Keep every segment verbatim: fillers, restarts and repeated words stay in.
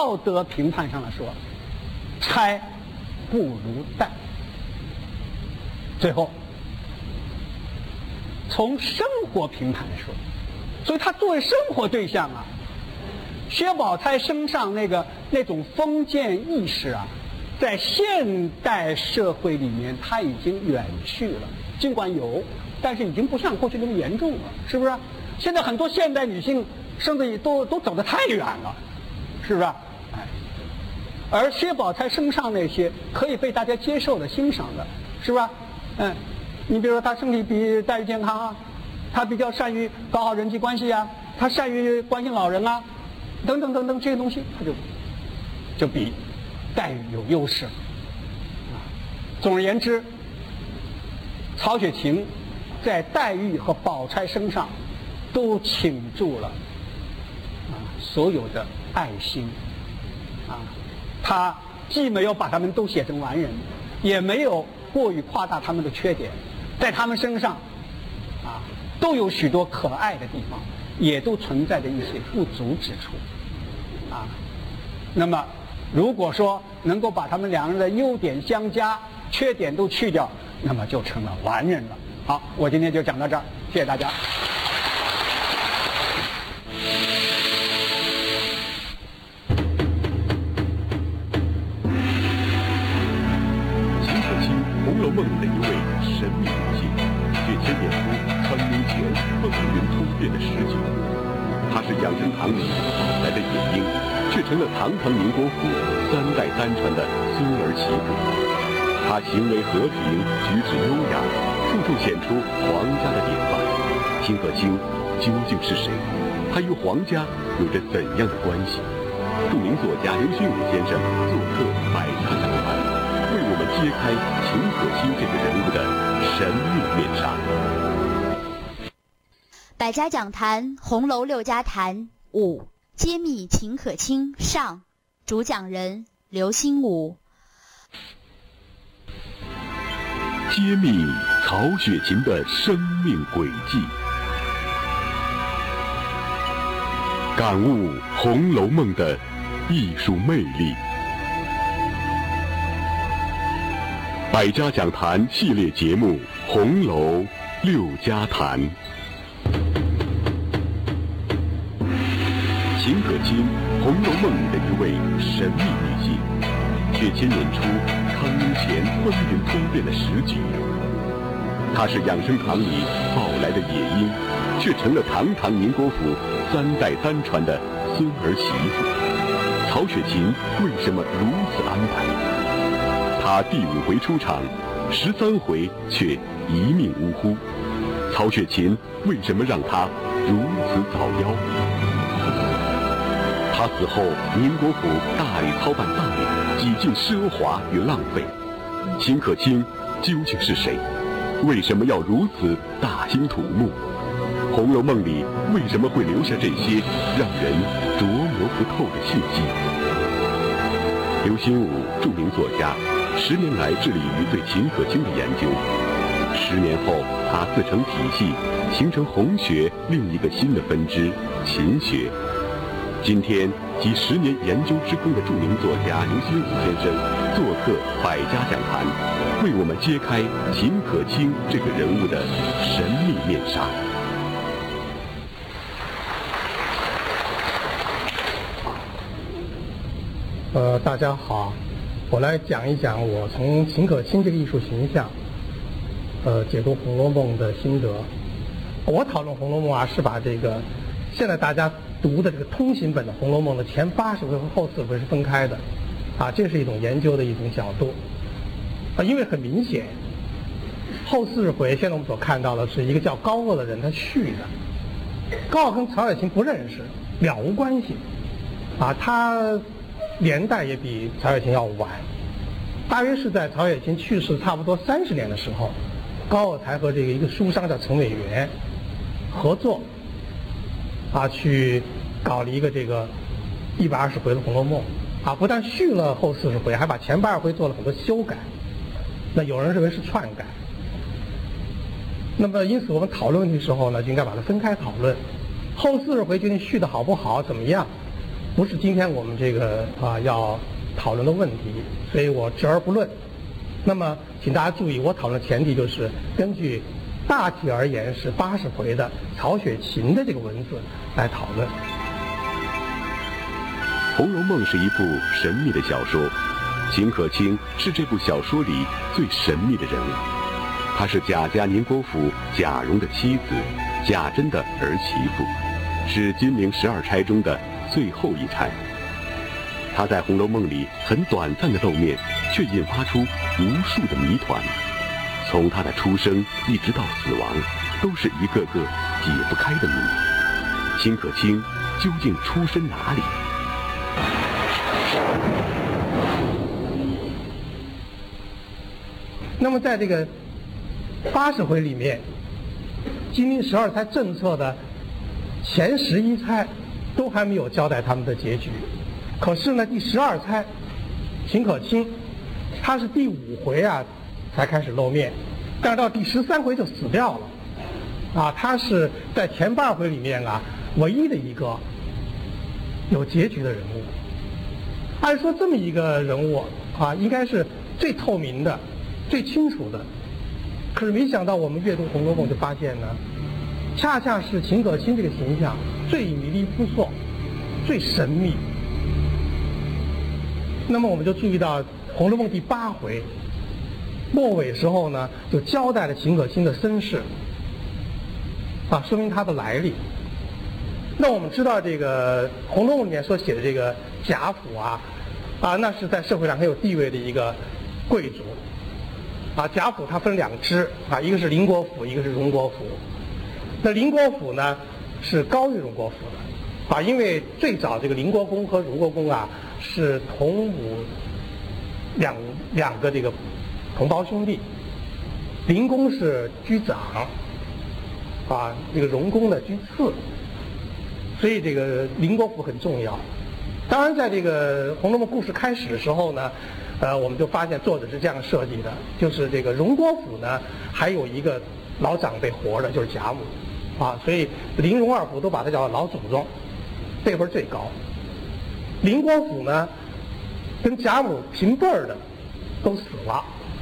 道德评判上来说，拆不如戴。最后，从生活评判来说，所以他作为生活对象啊，薛宝钗身上那个那种封建意识啊，在现代社会里面他已经远去了，尽管有，但是已经不像过去那么严重了，是不是？现在很多现代女性甚至都都走得太远了，是不是？哎，而薛宝钗身上那些可以被大家接受的、欣赏的，是吧？嗯，你比如说她身体比黛玉健康啊，她比较善于搞好人际关系啊，她善于关心老人啊，等等等等这些东西，她就就比黛玉有优势。啊，总而言之，曹雪芹在黛玉和宝钗身上都倾注了啊所有的爱心啊，他既没有把他们都写成完人，也没有过于夸大他们的缺点，在他们身上啊都有许多可爱的地方，也都存在着一些不足之处啊。那么如果说能够把他们两人的优点相加，缺点都去掉，那么就成了完人了。好，我今天就讲到这儿，谢谢大家。 《红楼梦》里的一位神秘女性，却牵引出康雍乾风云突变的时局。她是养生堂里抱来的野鹰，却成了堂堂宁国府三代单传的孙儿媳妇。她行为和平，举止优雅，处处显出皇家的典范。秦可卿究竟是谁？她与皇家有着怎样的关系？著名作家刘心武先生做客百家讲坛，为我们揭开秦可卿这个人物的神秘面纱。 百家讲坛红楼六家谈五，揭秘秦可卿上，主讲人刘心武。 揭秘曹雪芹的生命轨迹，感悟《红楼梦》的艺术魅力。百家讲坛系列节目《红楼六家谈》。秦可卿，《红楼梦》里的一位神秘女性，却牵引出康雍乾风云突变的时局。她是养生堂里抱来的野鹰，却成了堂堂宁国府三代单传的孙儿媳妇。曹雪芹为什么如此安排？他第五回出场，十三回却一命呜呼。曹雪芹为什么让他如此早夭？他死后，宁国府大力操办葬礼，几近奢华与浪费。秦可卿究竟是谁？为什么要如此大兴土木？《红楼梦》里为什么会留下这些让人琢磨不透的信息？刘心武，著名作家，十年来致力于对秦可卿的研究。十年后，他自成体系，形成红学另一个新的分支——秦学。今天，集十年研究之功的著名作家刘心武先生做客百家讲坛，为我们揭开秦可卿这个人物的神秘面纱。 呃，大家好，我来讲一讲我从秦可卿这个艺术形象，呃，解读《红楼梦》的心得。我讨论《红楼梦》啊，是把这个现在大家读的这个通行本的《红楼梦》的前八十回和后四十回是分开的，啊，这是一种研究的一种角度。啊，因为很明显，后四十回现在我们所看到的是一个叫高鹗的人他续的，高鹗跟曹雪芹不认识，了无关系，啊，他年代也比曹雪芹要晚，大约是在曹雪芹去世差不多三十年的时候，高鹗才和这个一个书商叫陈伟元合作，啊，去搞了一个这个一百二十回的《红楼梦》，啊，不但续了后四十回，还把前八十回做了很多修改。那有人认为是篡改。那么因此我们讨论问题的时候呢，就应该把它分开讨论。后四十回究竟续的好不好，怎么样？ 不是今天我们这个啊要讨论的问题，所以我置而不论。那么，请大家注意，我讨论的前提就是根据大体而言是八十回的曹雪芹的这个文字来讨论。《 红楼梦》是一部神秘的小说，秦可卿是这部小说里最神秘的人物。她是贾家宁国府贾蓉的妻子，贾珍的儿媳妇，是金陵十二钗中的最后一钗。她在《红楼梦》里很短暂的露面，却引发出无数的谜团。从她的出生一直到死亡，都是一个个解不开的谜。秦可卿究竟出身哪里？ 那么在这个八十回里面，金陵十二钗政策的前十一钗都还没有交代他们的结局。可是呢，第十二钗秦可卿，她是第五回啊才开始露面，但是到第十三回就死掉了。啊，她是在前八回里面啊唯一的一个有结局的人物。按说这么一个人物啊，应该是最透明的、最清楚的。可是没想到我们阅读《红楼梦》就发现呢，恰恰是秦可卿这个形象最迷离扑朔、最神秘。那么我们就注意到《红楼梦》第八回末尾时候呢，就交代了秦可卿的身世，啊，说明他的来历。那我们知道这个《红楼梦》里面所写的这个贾府啊，啊，那是在社会上很有地位的一个贵族。啊，贾府它分两支啊，一个是宁国府，一个是荣国府。那宁国府呢是高于荣国府的，啊，因为最早这个宁国公和荣国公啊是同母两两个这个同胞兄弟，宁公是居长，啊，这个荣公呢居次，所以这个宁国府很重要。当然，在这个《红楼梦》故事开始的时候呢，呃，我们就发现作者是这样设计的，就是这个荣国府呢还有一个老长辈活着，就是贾母，啊，所以宁荣二府都把它叫老祖宗，辈分最高。宁国府呢跟贾母平辈儿的都死了。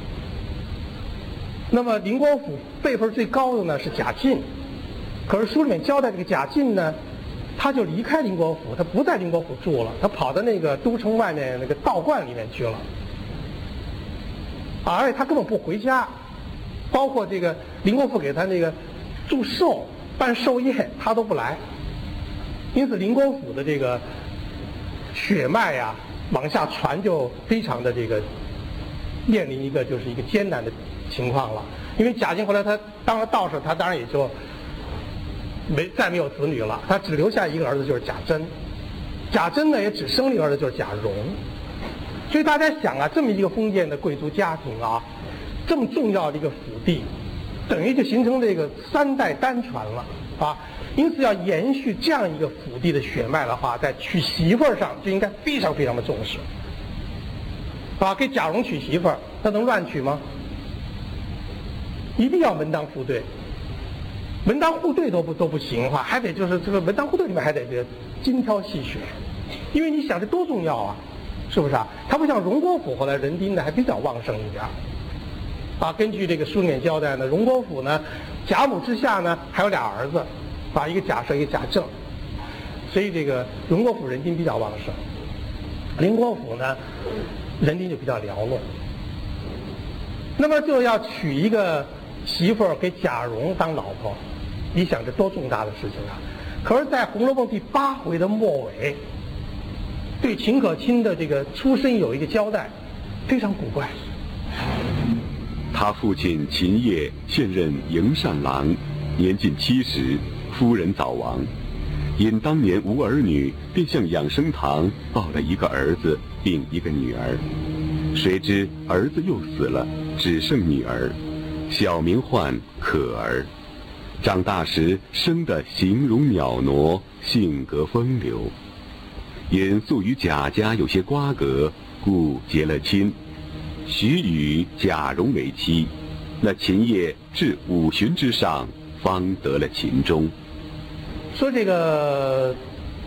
那么宁国府辈分最高的呢是贾进，可是书里面交代这个贾进呢，他就离开宁国府，他不在宁国府住了，他跑到那个都城外面那个道观里面去了，啊，而且他根本不回家，包括这个宁国府给他那个祝寿办寿宴，他都不来。因此宁国府的这个血脉呀、啊、往下传就非常的这个面临一个就是一个艰难的情况了。因为贾进后来他当了道士，他当然也就没再没有子女了，他只留下一个儿子，就是贾珍。贾珍呢也只生了一个儿子，就是贾蓉。所以大家想啊，这么一个封建的贵族家庭啊，这么重要的一个府地，等于就形成这个三代单传了啊。因此要延续这样一个府地的血脉的话，在娶媳妇儿上就应该非常非常的重视啊。给贾蓉娶媳妇儿，他能乱娶吗？一定要门当户对。门当户对都不都不行的话，还得就是这个门当户对里面还得这个精挑细选，因为你想这多重要啊，是不是啊？它不像荣国府后来人丁呢还比较旺盛一点啊。根据这个书里面交代呢，荣国府呢贾母之下呢还有俩儿子，啊，一个贾赦，一个贾政，所以这个荣国府人丁比较旺盛，宁国府呢人丁就比较寥落。那么就要娶一个媳妇儿给贾蓉当老婆。你想这多重大的事情啊！可是，在《红楼梦》第八回的末尾，对秦可卿的这个出身有一个交代，非常古怪。 他父亲秦业现任营善郎，年近七十，夫人早亡，因当年无儿女，便向养生堂抱了一个儿子，并一个女儿。谁知儿子又死了，只剩女儿，小名唤可儿。长大时生得形容袅娜，性格风流，因素与贾家有些瓜葛，故结了亲，许与贾蓉为妻。那秦业至五旬之上，方得了秦钟。 说这个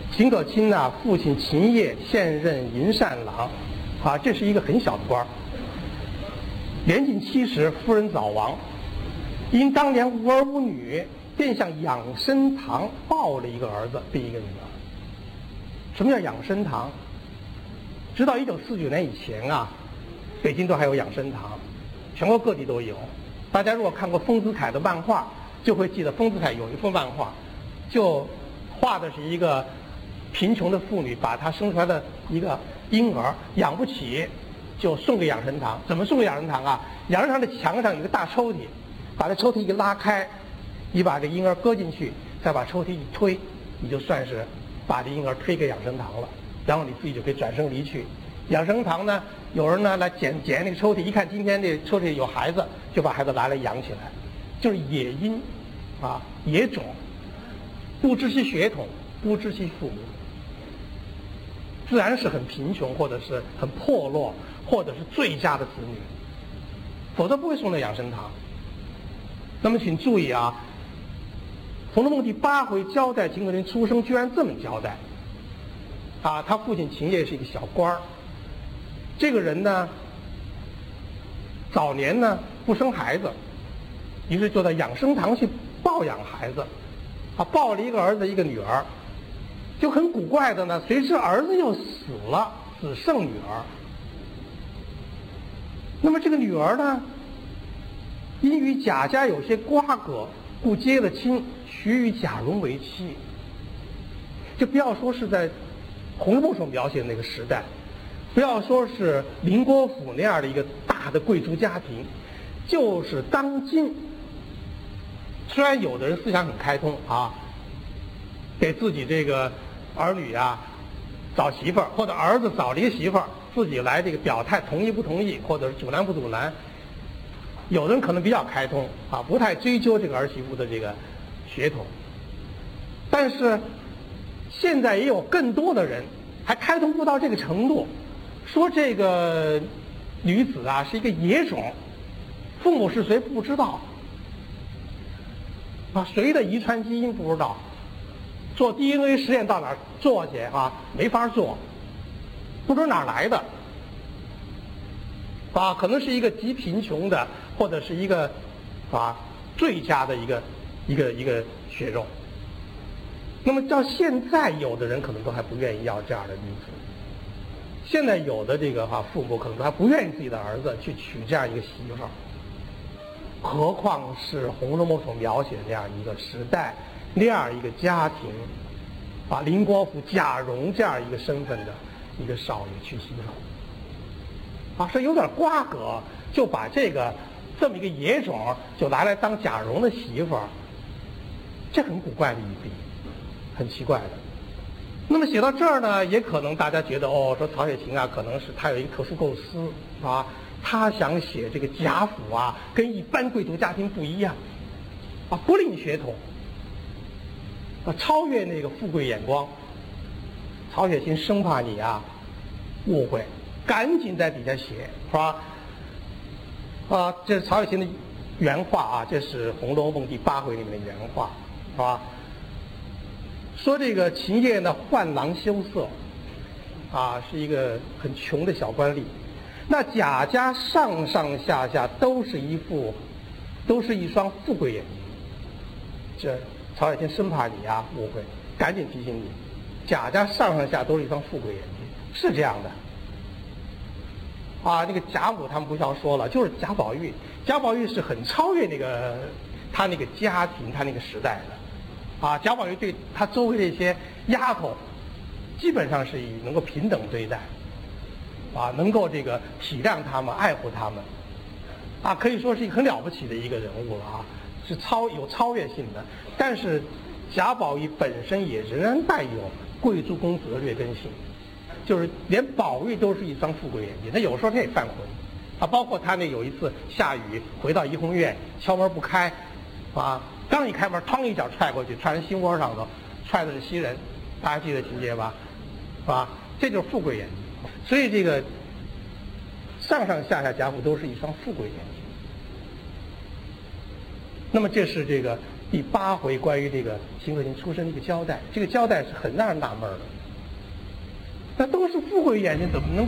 秦可卿呢，父亲秦业现任银善郎，啊，这是一个很小的官儿。年近七十，夫人早亡，因当年无儿无女，便向养生堂抱了一个儿子，并一个女儿。什么叫养生堂？直到一九四九年以前啊，北京都还有养生堂，全国各地都有。大家如果看过丰子恺的漫画，就会记得丰子恺有一幅漫画，就画的是一个贫穷的妇女把她生出来的一个婴儿养不起，就送给养生堂。怎么送给养生堂啊？养生堂的墙上有一个大抽屉，把这抽屉一拉开，你把这婴儿搁进去，再把抽屉一推，你就算是把这婴儿推给养生堂了，然后你自己就可以转身离去。养生堂呢，有人呢来检检那个抽屉，一看今天这抽屉有孩子，就把孩子拿来养起来，就是野因啊，野种，不知其血统，不知其父母，自然是很贫穷，或者是很破落，或者是最佳的子女，否则不会送到养生堂。那么请注意啊，《红楼梦》第八回交代秦可卿出生，居然这么交代啊，他父亲秦业是一个小官儿。这个人呢，早年呢不生孩子，于是就到养生堂去抱养孩子，啊，抱了一个儿子一个女儿，就很古怪的呢，谁知儿子又死了，只剩女儿。那么这个女儿呢，因与贾家有些瓜葛，故结了亲，许与贾蓉为妻。就不要说是在《红楼梦》所描写的那个时代，不要说是宁国府那样的一个大的贵族家庭，就是当今，虽然有的人思想很开通啊，给自己这个儿女啊找媳妇儿，或者儿子找了一个媳妇儿，自己来这个表态同意不同意，或者是阻拦不阻拦。有的人可能比较开通啊，不太追究这个儿媳妇的这个血统，但是现在也有更多的人还开通不到这个程度，说这个女子啊是一个野种，父母是谁不知道，啊，谁的遗传基因不知道，做 D N A 实验到哪儿做去啊？没法做，不知道哪儿来的，啊，可能是一个极贫穷的，或者是一个啊最佳的一个一个一个血肉。那么到现在，有的人可能都还不愿意要这样的女子。现在有的这个哈、啊、父母可能都还不愿意自己的儿子去娶这样一个媳妇儿，何况是《红楼梦》所描写的那样一个时代，那样一个家庭，把宁国府贾蓉这样一个身份的一个少爷娶媳妇儿，啊，是有点瓜葛，就把这个这么一个野种就拿来当贾蓉的媳妇儿，这很古怪的一笔，很奇怪的。那么写到这儿呢，也可能大家觉得哦，说曹雪芹啊，可能是他有一个特殊构思啊，他想写这个贾府啊，跟一般贵族家庭不一样，啊，不吝血统，啊，超越那个富贵眼光。曹雪芹生怕你啊误会，赶紧在底下写，是吧？啊，这是曹雪芹的原话啊，这是《红楼梦》第八回里面的原话，是吧？说这个秦业呢，宦狼羞涩，啊，是一个很穷的小官吏。那贾家上上下下都是一副，都是一双富贵眼睛。这曹雪芹生怕你啊误会，赶紧提醒你，贾家上上下都是一双富贵眼睛，是这样的。啊，那个贾母他们不要说了，就是贾宝玉，贾宝玉是很超越那个他那个家庭，他那个时代的。啊，贾宝玉对他周围这些丫头，基本上是以能够平等对待，啊，能够这个体谅他们、爱护他们，啊，可以说是一个很了不起的一个人物了啊，是超有超越性的。但是贾宝玉本身也仍然带有贵族公子的劣根性，就是连宝玉都是一双富贵眼睛，他有时候他也犯浑，啊，包括他那有一次下雨回到怡红院，敲门不开，啊。刚一开门，嘡一脚踹过去，踹人心窝上头，踹的是袭人，大家记得情节吧？是吧？这就是富贵眼睛。所以这个上上下下贾府都是一双富贵眼睛。那么这是这个第八回关于这个秦可卿出身的一个交代，这个交代是很让人纳闷的。那都是富贵眼睛，怎么能